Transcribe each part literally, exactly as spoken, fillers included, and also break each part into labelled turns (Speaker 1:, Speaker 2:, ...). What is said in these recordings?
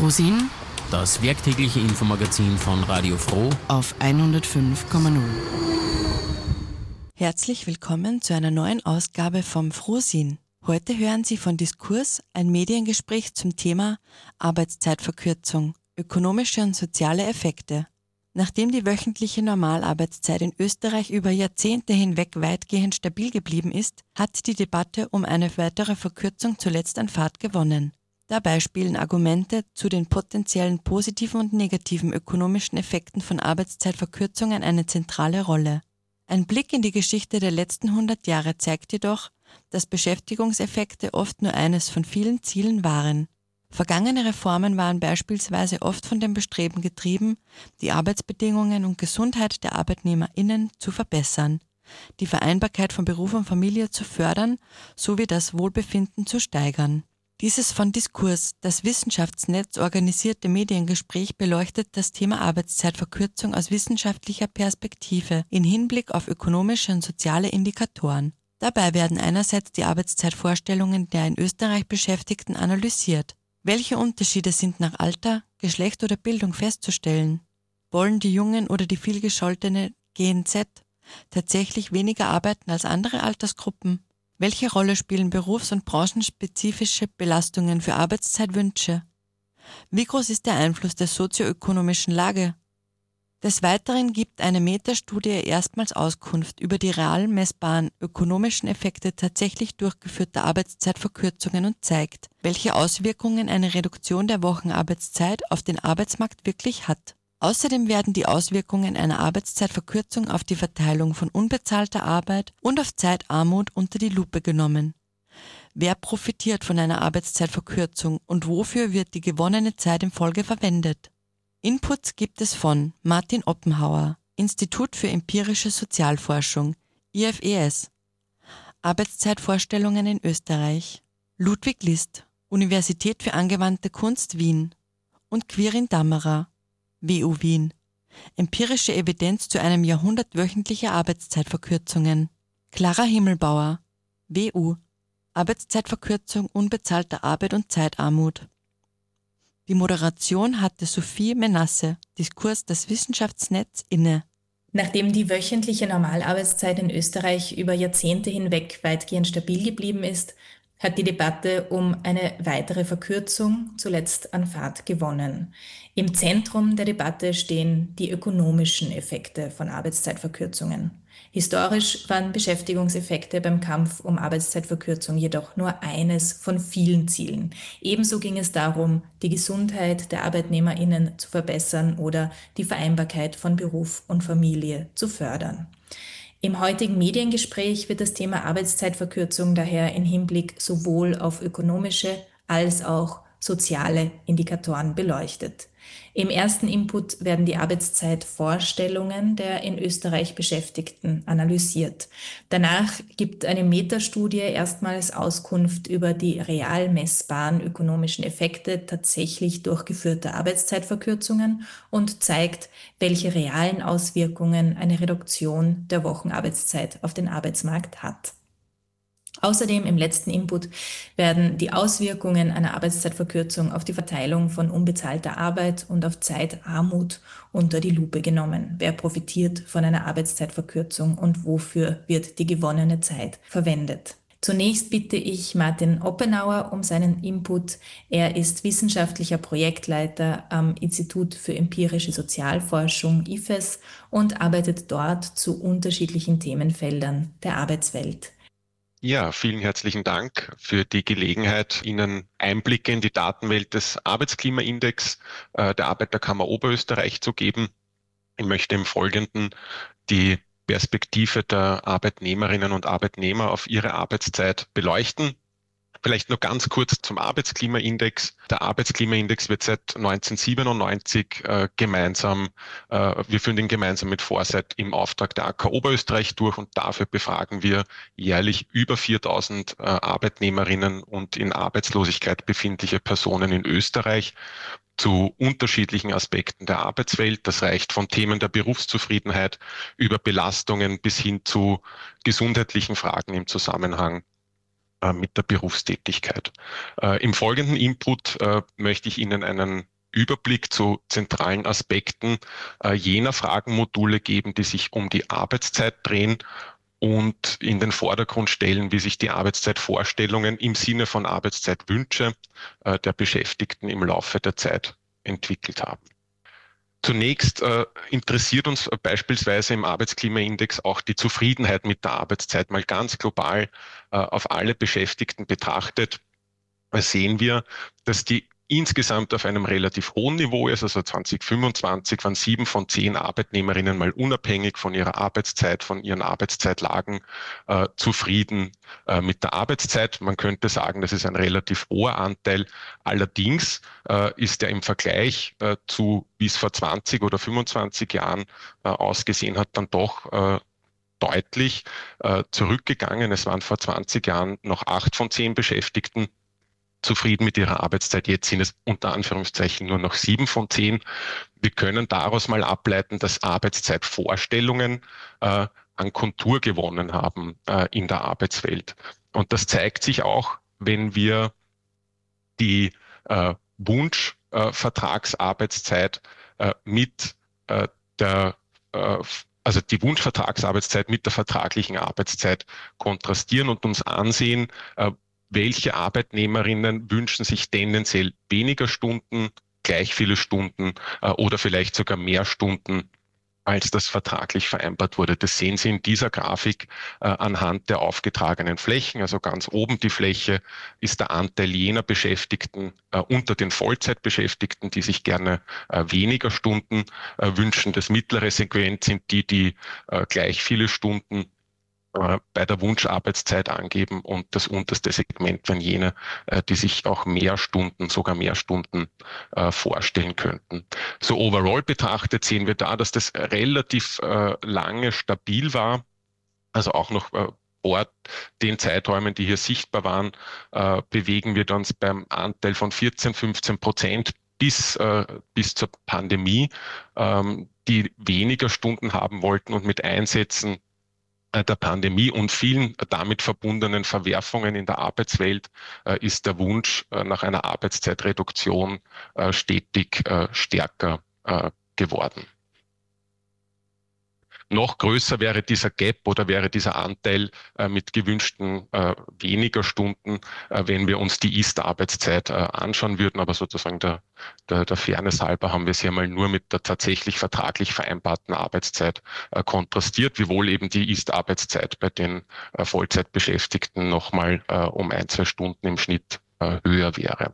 Speaker 1: Frohsinn
Speaker 2: Das werktägliche Infomagazin von Radio Froh
Speaker 1: auf hundertfünf Komma null.
Speaker 3: Herzlich willkommen zu einer neuen Ausgabe vom Frohsinn. Heute hören Sie von Diskurs ein Mediengespräch zum Thema Arbeitszeitverkürzung, ökonomische und soziale Effekte. Nachdem die wöchentliche Normalarbeitszeit in Österreich über Jahrzehnte hinweg weitgehend stabil geblieben ist, hat die Debatte um eine weitere Verkürzung zuletzt an Fahrt gewonnen. Dabei spielen Argumente zu den potenziellen positiven und negativen ökonomischen Effekten von Arbeitszeitverkürzungen eine zentrale Rolle. Ein Blick in die Geschichte der letzten hundert Jahre zeigt jedoch, dass Beschäftigungseffekte oft nur eines von vielen Zielen waren. Vergangene Reformen waren beispielsweise oft von dem Bestreben getrieben, die Arbeitsbedingungen und Gesundheit der ArbeitnehmerInnen zu verbessern, die Vereinbarkeit von Beruf und Familie zu fördern sowie das Wohlbefinden zu steigern. Dieses von Diskurs, das Wissenschaftsnetz organisierte Mediengespräch beleuchtet das Thema Arbeitszeitverkürzung aus wissenschaftlicher Perspektive in Hinblick auf ökonomische und soziale Indikatoren. Dabei werden einerseits die Arbeitszeitvorstellungen der in Österreich Beschäftigten analysiert. Welche Unterschiede sind nach Alter, Geschlecht oder Bildung festzustellen? Wollen die Jungen oder die vielgescholtene G N Z tatsächlich weniger arbeiten als andere Altersgruppen? Welche Rolle spielen berufs- und branchenspezifische Belastungen für Arbeitszeitwünsche? Wie groß ist der Einfluss der sozioökonomischen Lage? Des Weiteren gibt eine Metastudie erstmals Auskunft über die real messbaren ökonomischen Effekte tatsächlich durchgeführter Arbeitszeitverkürzungen und zeigt, welche Auswirkungen eine Reduktion der Wochenarbeitszeit auf den Arbeitsmarkt wirklich hat. Außerdem werden die Auswirkungen einer Arbeitszeitverkürzung auf die Verteilung von unbezahlter Arbeit und auf Zeitarmut unter die Lupe genommen. Wer profitiert von einer Arbeitszeitverkürzung und wofür wird die gewonnene Zeit in Folge verwendet? Inputs gibt es von Martin Oppenhauer, Institut für empirische Sozialforschung, I F E S, Arbeitszeitvorstellungen in Österreich, Ludwig List, Universität für angewandte Kunst Wien und Quirin Dammerer, W U Wien, empirische Evidenz zu einem Jahrhundert wöchentlicher Arbeitszeitverkürzungen. Clara Himmelbauer, W U, Arbeitszeitverkürzung, unbezahlte Arbeit und Zeitarmut. Die Moderation hatte Sophie Menasse, Diskurs das Wissenschaftsnetz, inne.
Speaker 4: Nachdem die wöchentliche Normalarbeitszeit in Österreich über Jahrzehnte hinweg weitgehend stabil geblieben ist, hat die Debatte um eine weitere Verkürzung zuletzt an Fahrt gewonnen. Im Zentrum der Debatte stehen die ökonomischen Effekte von Arbeitszeitverkürzungen. Historisch waren Beschäftigungseffekte beim Kampf um Arbeitszeitverkürzung jedoch nur eines von vielen Zielen. Ebenso ging es darum, die Gesundheit der ArbeitnehmerInnen zu verbessern oder die Vereinbarkeit von Beruf und Familie zu fördern. Im heutigen Mediengespräch wird das Thema Arbeitszeitverkürzung daher im Hinblick sowohl auf ökonomische als auch soziale Indikatoren beleuchtet. Im ersten Input werden die Arbeitszeitvorstellungen der in Österreich Beschäftigten analysiert. Danach gibt eine Metastudie erstmals Auskunft über die real messbaren ökonomischen Effekte tatsächlich durchgeführter Arbeitszeitverkürzungen und zeigt, welche realen Auswirkungen eine Reduktion der Wochenarbeitszeit auf den Arbeitsmarkt hat. Außerdem im letzten Input werden die Auswirkungen einer Arbeitszeitverkürzung auf die Verteilung von unbezahlter Arbeit und auf Zeitarmut unter die Lupe genommen. Wer profitiert von einer Arbeitszeitverkürzung und wofür wird die gewonnene Zeit verwendet? Zunächst bitte ich Martin Oppenhauer um seinen Input. Er ist wissenschaftlicher Projektleiter am Institut für empirische Sozialforschung I F E S und arbeitet dort zu unterschiedlichen Themenfeldern der Arbeitswelt.
Speaker 5: Ja, vielen herzlichen Dank für die Gelegenheit, Ihnen Einblicke in die Datenwelt des Arbeitsklimaindex äh, der Arbeiterkammer Oberösterreich zu geben. Ich möchte im Folgenden die Perspektive der Arbeitnehmerinnen und Arbeitnehmer auf ihre Arbeitszeit beleuchten. Vielleicht nur ganz kurz zum Arbeitsklimaindex. Der Arbeitsklimaindex wird seit neunzehnhundertsiebenundneunzig äh, gemeinsam, äh, wir führen den gemeinsam mit Foresight im Auftrag der A K Oberösterreich durch und dafür befragen wir jährlich über viertausend äh, Arbeitnehmerinnen und in Arbeitslosigkeit befindliche Personen in Österreich zu unterschiedlichen Aspekten der Arbeitswelt. Das reicht von Themen der Berufszufriedenheit über Belastungen bis hin zu gesundheitlichen Fragen im Zusammenhang mit der Berufstätigkeit. Äh, Im folgenden Input äh, möchte ich Ihnen einen Überblick zu zentralen Aspekten äh, jener Fragenmodule geben, die sich um die Arbeitszeit drehen und in den Vordergrund stellen, wie sich die Arbeitszeitvorstellungen im Sinne von Arbeitszeitwünsche äh, der Beschäftigten im Laufe der Zeit entwickelt haben. Zunächst äh, interessiert uns beispielsweise im Arbeitsklimaindex auch die Zufriedenheit mit der Arbeitszeit. Mal ganz global äh, auf alle Beschäftigten betrachtet, äh, sehen wir, dass die insgesamt auf einem relativ hohen Niveau ist. Also zwanzig fünfundzwanzig waren sieben von zehn Arbeitnehmerinnen mal unabhängig von ihrer Arbeitszeit, von ihren Arbeitszeitlagen äh, zufrieden äh, mit der Arbeitszeit. Man könnte sagen, das ist ein relativ hoher Anteil. Allerdings äh, ist er im Vergleich äh, zu, wie es vor zwanzig oder fünfundzwanzig Jahren äh, ausgesehen hat, dann doch äh, deutlich äh, zurückgegangen. Es waren vor zwanzig Jahren noch acht von zehn Beschäftigten zufrieden mit ihrer Arbeitszeit. Jetzt sind es unter Anführungszeichen nur noch sieben von zehn. Wir können daraus mal ableiten, dass Arbeitszeitvorstellungen äh, an Kontur gewonnen haben äh, in der Arbeitswelt. Und das zeigt sich auch, wenn wir die äh, Wunschvertragsarbeitszeit äh, äh, mit äh, der äh, also die Wunschvertragsarbeitszeit mit der vertraglichen Arbeitszeit kontrastieren und uns ansehen, äh, welche Arbeitnehmerinnen wünschen sich tendenziell weniger Stunden, gleich viele Stunden äh, oder vielleicht sogar mehr Stunden, als das vertraglich vereinbart wurde. Das sehen Sie in dieser Grafik äh, anhand der aufgetragenen Flächen. Also ganz oben die Fläche ist der Anteil jener Beschäftigten äh, unter den Vollzeitbeschäftigten, die sich gerne äh, weniger Stunden äh, wünschen. Das mittlere Segment sind die, die äh, gleich viele Stunden bei der Wunscharbeitszeit angeben und das unterste Segment wären jene, die sich auch mehr Stunden, sogar mehr Stunden äh, vorstellen könnten. So overall betrachtet sehen wir da, dass das relativ äh, lange stabil war, also auch noch äh, vor den Zeiträumen, die hier sichtbar waren, äh, bewegen wir uns beim Anteil von vierzehn, fünfzehn Prozent bis, äh, bis zur Pandemie, ähm, die weniger Stunden haben wollten und mit Einsätzen der Pandemie und vielen damit verbundenen Verwerfungen in der Arbeitswelt äh, ist der Wunsch äh, nach einer Arbeitszeitreduktion äh, stetig äh, stärker äh, geworden. Noch größer wäre dieser Gap oder wäre dieser Anteil äh, mit gewünschten äh, weniger Stunden, äh, wenn wir uns die Ist-Arbeitszeit äh, anschauen würden. Aber sozusagen der, der, der Fairness halber haben wir sie einmal nur mit der tatsächlich vertraglich vereinbarten Arbeitszeit äh, kontrastiert, wiewohl eben die Ist-Arbeitszeit bei den äh, Vollzeitbeschäftigten nochmal äh, um ein, zwei Stunden im Schnitt äh, höher wäre.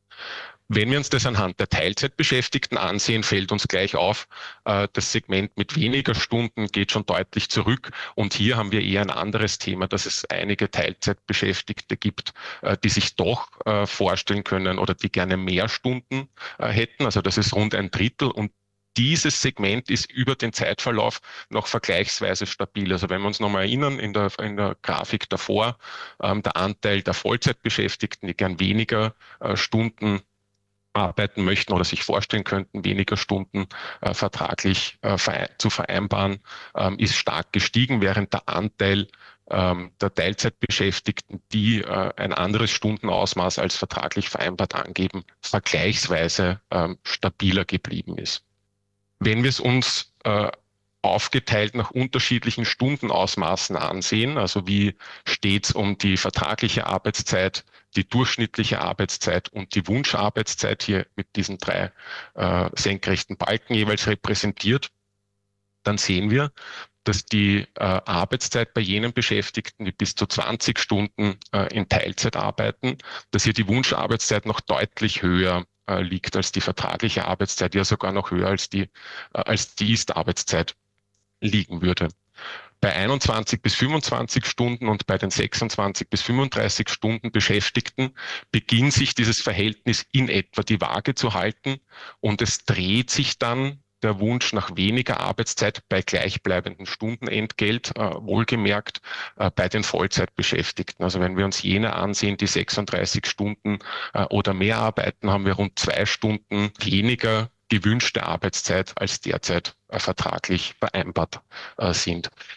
Speaker 5: Wenn wir uns das anhand der Teilzeitbeschäftigten ansehen, fällt uns gleich auf, das Segment mit weniger Stunden geht schon deutlich zurück. Und hier haben wir eher ein anderes Thema, dass es einige Teilzeitbeschäftigte gibt, die sich doch vorstellen können oder die gerne mehr Stunden hätten. Also das ist rund ein Drittel. Und dieses Segment ist über den Zeitverlauf noch vergleichsweise stabil. Also wenn wir uns nochmal erinnern, in der, in der Grafik davor, der Anteil der Vollzeitbeschäftigten, die gern weniger Stunden arbeiten möchten oder sich vorstellen könnten, weniger Stunden äh, vertraglich äh, verein zu vereinbaren, ähm, ist stark gestiegen, während der Anteil ähm, der Teilzeitbeschäftigten, die äh, ein anderes Stundenausmaß als vertraglich vereinbart angeben, vergleichsweise ähm, stabiler geblieben ist. Wenn wir es uns äh, aufgeteilt nach unterschiedlichen Stundenausmaßen ansehen, also wie steht es um die vertragliche Arbeitszeit, die durchschnittliche Arbeitszeit und die Wunscharbeitszeit hier mit diesen drei äh, senkrechten Balken jeweils repräsentiert, dann sehen wir, dass die äh, Arbeitszeit bei jenen Beschäftigten, die bis zu zwanzig Stunden äh, in Teilzeit arbeiten, dass hier die Wunscharbeitszeit noch deutlich höher äh, liegt als die vertragliche Arbeitszeit, ja sogar noch höher als die, äh, als die Ist-Arbeitszeit liegen würde. Bei einundzwanzig bis fünfundzwanzig Stunden und bei den sechsundzwanzig bis fünfunddreißig Stunden Beschäftigten beginnt sich dieses Verhältnis in etwa die Waage zu halten und es dreht sich dann der Wunsch nach weniger Arbeitszeit bei gleichbleibendem Stundenentgelt, äh, wohlgemerkt äh, bei den Vollzeitbeschäftigten. Also wenn wir uns jene ansehen, die sechsunddreißig Stunden äh, oder mehr arbeiten, haben wir rund zwei Stunden weniger gewünschte Arbeitszeit als derzeit äh, vertraglich vereinbart äh, sind.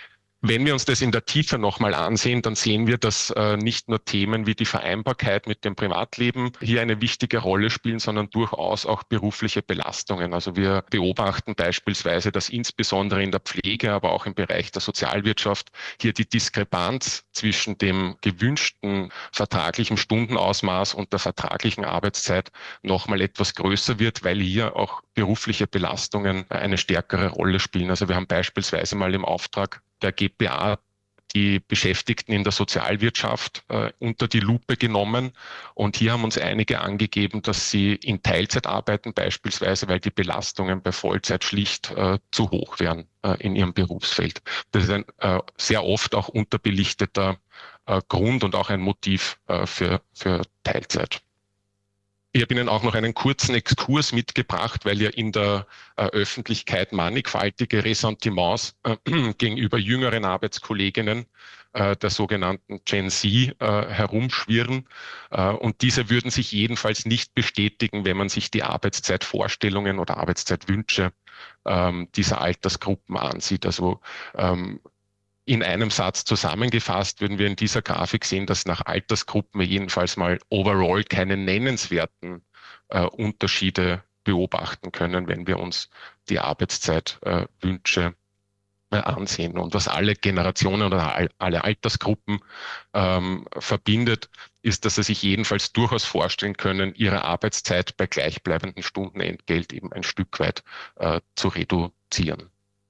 Speaker 5: Wenn wir uns das in der Tiefe nochmal ansehen, dann sehen wir, dass äh, nicht nur Themen wie die Vereinbarkeit mit dem Privatleben hier eine wichtige Rolle spielen, sondern durchaus auch berufliche Belastungen. Also wir beobachten beispielsweise, dass insbesondere in der Pflege, aber auch im Bereich der Sozialwirtschaft hier die Diskrepanz zwischen dem gewünschten vertraglichen Stundenausmaß und der vertraglichen Arbeitszeit nochmal etwas größer wird, weil hier auch berufliche Belastungen eine stärkere Rolle spielen. Also wir haben beispielsweise mal im Auftrag der G p A die Beschäftigten in der Sozialwirtschaft äh, unter die Lupe genommen. Und hier haben uns einige angegeben, dass sie in Teilzeit arbeiten, beispielsweise, weil die Belastungen bei Vollzeit schlicht äh, zu hoch wären äh, in ihrem Berufsfeld. Das ist ein äh, sehr oft auch unterbelichteter äh, Grund und auch ein Motiv äh, für, für Teilzeit. Ich habe Ihnen auch noch einen kurzen Exkurs mitgebracht, weil ja in der äh, Öffentlichkeit mannigfaltige Ressentiments äh, gegenüber jüngeren Arbeitskolleginnen äh, der sogenannten Gen Z äh, herumschwirren. Äh, und diese würden sich jedenfalls nicht bestätigen, wenn man sich die Arbeitszeitvorstellungen oder Arbeitszeitwünsche ähm, dieser Altersgruppen ansieht. Also ähm, in einem Satz zusammengefasst würden wir in dieser Grafik sehen, dass nach Altersgruppen wir jedenfalls mal overall keine nennenswerten äh, Unterschiede beobachten können, wenn wir uns die Arbeitszeitwünsche äh, ansehen. Und was alle Generationen oder all, alle Altersgruppen ähm, verbindet, ist, dass sie sich jedenfalls durchaus vorstellen können, ihre Arbeitszeit bei gleichbleibendem Stundenentgelt eben ein Stück weit äh, zu reduzieren.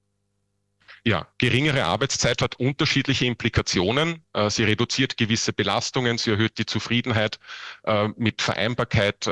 Speaker 5: Ja, geringere Arbeitszeit hat unterschiedliche Implikationen. Sie reduziert gewisse Belastungen, sie erhöht die Zufriedenheit mit Vereinbarkeit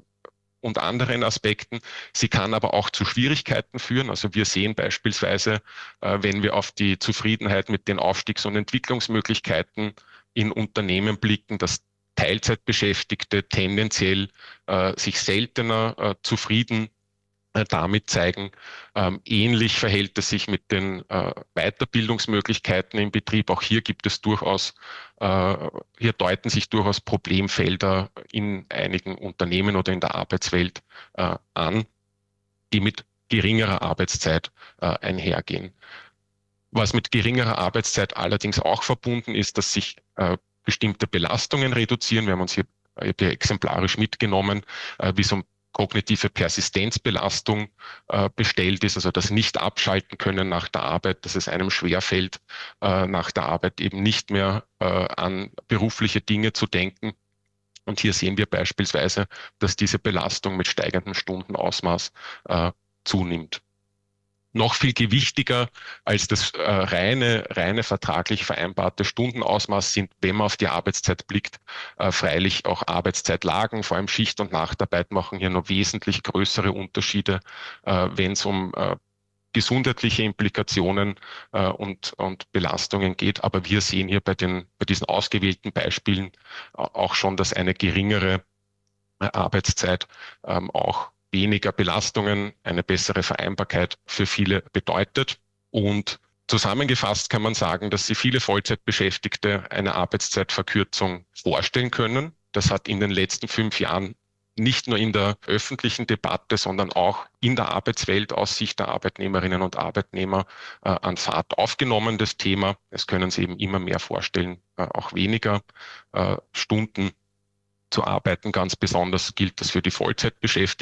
Speaker 5: und anderen Aspekten. Sie kann aber auch zu Schwierigkeiten führen. Also wir sehen beispielsweise, wenn wir auf die Zufriedenheit mit den Aufstiegs- und Entwicklungsmöglichkeiten in Unternehmen blicken, dass Teilzeitbeschäftigte tendenziell sich seltener zufrieden damit zeigen. Ähm, ähnlich verhält es sich mit den äh, Weiterbildungsmöglichkeiten im Betrieb. Auch hier gibt es durchaus, äh, hier deuten sich durchaus Problemfelder in einigen Unternehmen oder in der Arbeitswelt äh, an, die mit geringerer Arbeitszeit äh, einhergehen. Was mit geringerer Arbeitszeit allerdings auch verbunden ist, dass sich äh, bestimmte Belastungen reduzieren. Wir haben uns hier, hier exemplarisch mitgenommen, äh, wie es um kognitive Persistenzbelastung äh, bestellt ist, also das Nicht-Abschalten können nach der Arbeit, dass es einem schwerfällt, äh, nach der Arbeit eben nicht mehr äh, an berufliche Dinge zu denken. Und hier sehen wir beispielsweise, dass diese Belastung mit steigendem Stundenausmaß äh, zunimmt. Noch viel gewichtiger als das äh, reine, reine vertraglich vereinbarte Stundenausmaß sind, wenn man auf die Arbeitszeit blickt, äh, freilich auch Arbeitszeitlagen, vor allem Schicht- und Nachtarbeit machen hier noch wesentlich größere Unterschiede, äh, wenn es um äh, gesundheitliche Implikationen äh, und, und Belastungen geht. Aber wir sehen hier bei, den, bei diesen ausgewählten Beispielen auch schon, dass eine geringere äh, Arbeitszeit ähm, auch weniger Belastungen, eine bessere Vereinbarkeit für viele bedeutet. Und zusammengefasst kann man sagen, dass sich viele Vollzeitbeschäftigte eine Arbeitszeitverkürzung vorstellen können. Das hat in den letzten fünf Jahren nicht nur in der öffentlichen Debatte, sondern auch in der Arbeitswelt aus Sicht der Arbeitnehmerinnen und Arbeitnehmer äh, an Fahrt aufgenommen, das Thema. Es können sich eben immer mehr vorstellen, äh, auch weniger äh, Stunden zu arbeiten. Ganz besonders gilt das für die Vollzeitbeschäftigten.